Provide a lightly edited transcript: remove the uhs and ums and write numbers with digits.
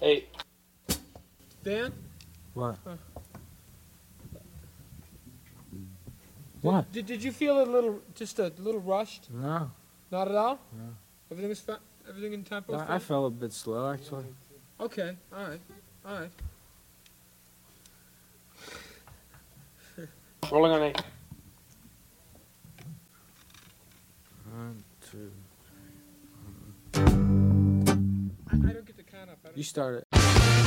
Hey. Dan? What? Huh. What? Did you feel just a little rushed? No. Not at all? No. Everything in tempo? I felt a bit slow, actually. Okay, alright. Alright. Rolling on 8. 1, 2. I don't get the count up. You start it.